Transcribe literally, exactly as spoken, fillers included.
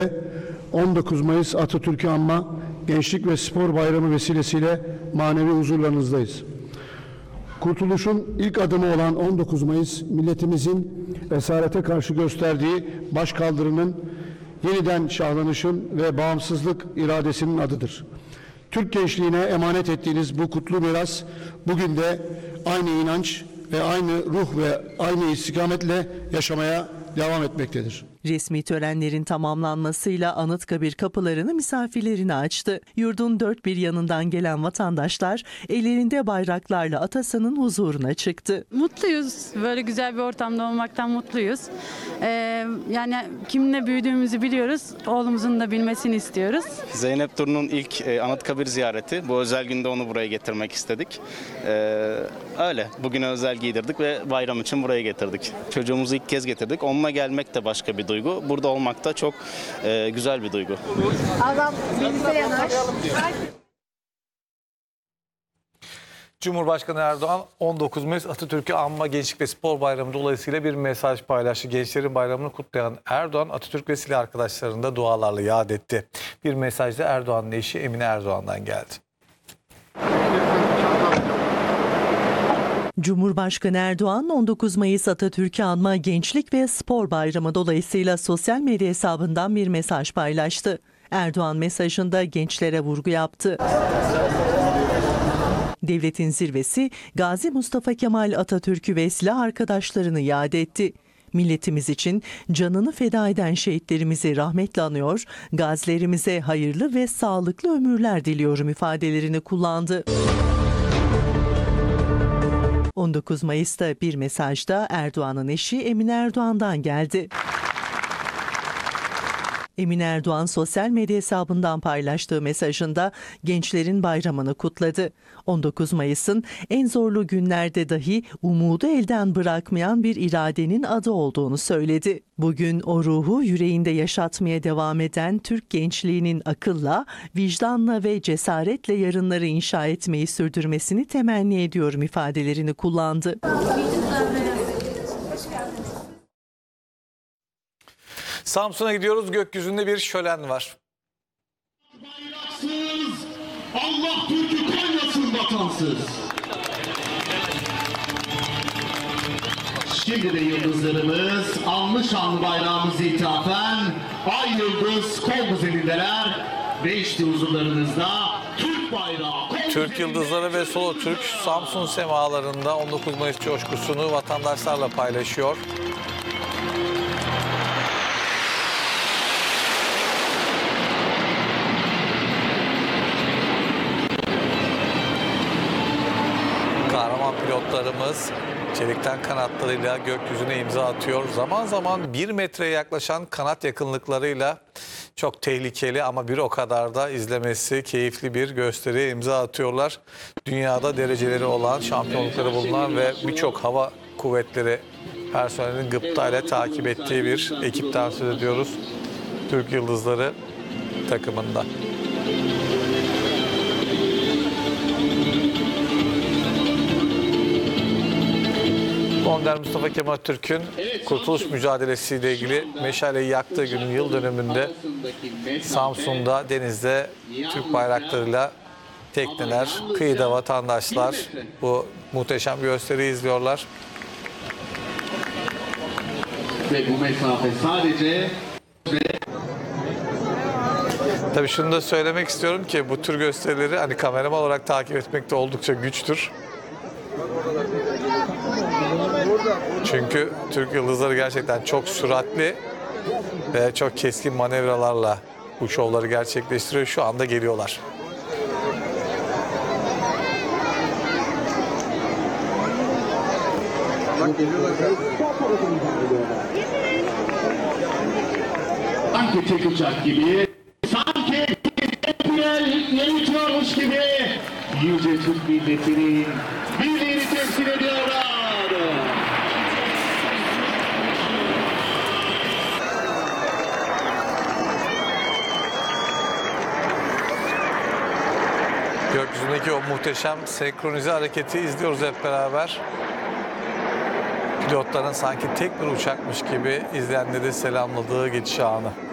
on dokuz Mayıs Atatürk'ü anma Gençlik ve Spor Bayramı vesilesiyle manevi huzurlarınızdayız. Kurtuluşun ilk adımı olan on dokuz Mayıs, milletimizin esarete karşı gösterdiği başkaldırının, yeniden şahlanışın ve bağımsızlık iradesinin adıdır. Türk gençliğine emanet ettiğiniz bu kutlu miras bugün de aynı inanç ve aynı ruh ve aynı istikametle yaşamaya devam etmektedir. Resmi törenlerin tamamlanmasıyla Anıtkabir kapılarını misafirlerine açtı. Yurdun dört bir yanından gelen vatandaşlar ellerinde bayraklarla Atasan'ın huzuruna çıktı. Mutluyuz. Böyle güzel bir ortamda olmaktan mutluyuz. Ee, yani kiminle büyüdüğümüzü biliyoruz. Oğlumuzun da bilmesini istiyoruz. Zeynep Duru'nun ilk e, Anıtkabir ziyareti. Bu özel günde onu buraya getirmek istedik. Ee, öyle. Bugüne özel giydirdik ve bayram için buraya getirdik. Çocuğumuzu ilk kez getirdik. Onunla gelmek de başka bir duygu. Burada olmak da çok e, güzel bir duygu. Adam bilgisayar yanaş. Cumhurbaşkanı Erdoğan on dokuz Mayıs Atatürk'ü anma Gençlik ve Spor Bayramı dolayısıyla bir mesaj paylaştı. Gençlerin bayramını kutlayan Erdoğan, Atatürk ve silah arkadaşlarını da dualarla yad etti. Bir mesajda Erdoğan'ın eşi Emine Erdoğan'dan geldi. Cumhurbaşkanı Erdoğan on dokuz Mayıs Atatürk'ü anma Gençlik ve Spor Bayramı dolayısıyla sosyal medya hesabından bir mesaj paylaştı. Erdoğan mesajında gençlere vurgu yaptı. Devletin zirvesi Gazi Mustafa Kemal Atatürk'ü ve silah arkadaşlarını yad etti. Milletimiz için canını feda eden şehitlerimizi rahmetle anıyor, gazilerimize hayırlı ve sağlıklı ömürler diliyorum ifadelerini kullandı. on dokuz Mayıs'ta bir mesajda Erdoğan'ın eşi Emine Erdoğan'dan geldi. Emine Erdoğan sosyal medya hesabından paylaştığı mesajında gençlerin bayramını kutladı. on dokuz Mayıs'ın en zorlu günlerde dahi umudu elden bırakmayan bir iradenin adı olduğunu söyledi. Bugün o ruhu yüreğinde yaşatmaya devam eden Türk gençliğinin akılla, vicdanla ve cesaretle yarınları inşa etmeyi sürdürmesini temenni ediyorum ifadelerini kullandı. Samsun'a gidiyoruz. Gökyüzünde bir şölen var. Bayraksız, Allah Türk'ü kaynasın vatansız. Şimdi de yıldızlarımız anlı şanlı bayrağımızı ithafen ay yıldız kol güzelindeler ve işte huzurlarınızda Türk bayrağı. Türk Yıldızları ve Solo Türk Samsun semalarında on dokuz Mayıs coşkusunu vatandaşlarla paylaşıyor. Kahraman pilotlarımız çelikten kanatlarıyla gökyüzüne imza atıyor. Zaman zaman bir metreye yaklaşan kanat yakınlıklarıyla çok tehlikeli ama bir o kadar da izlemesi keyifli bir gösteriye imza atıyorlar. Dünyada dereceleri olan, şampiyonlukları bulunan ve birçok hava kuvvetleri personelinin gıptayla takip ettiği bir ekipten söz ediyoruz. Türk Yıldızları takımında. Önder Mustafa Kemal Atatürk'ün kurtuluş mücadelesiyle ilgili meşaleyi yaktığı günün yıl dönümünde Samsun'da denizde Türk bayraklarıyla tekneler, kıyıda vatandaşlar bu muhteşem gösteriyi izliyorlar. Ve bu mesafe sadece... Tabii şunu da söylemek istiyorum ki bu tür gösterileri hani kameraman olarak takip etmek de oldukça güçtür. Çünkü Türk Yıldızları gerçekten çok süratli ve çok keskin manevralarla bu şovları gerçekleştiriyor. Şu anda geliyorlar. Sanki tek uçak gibi, sanki yeni uçuyormuş gibi yüce Türk milletinin birliğini temsil ediyorlar. Gökyüzündeki o muhteşem senkronize hareketi izliyoruz hep beraber. Pilotların sanki tek bir uçakmış gibi izleyenleri selamladığı geçiş anı.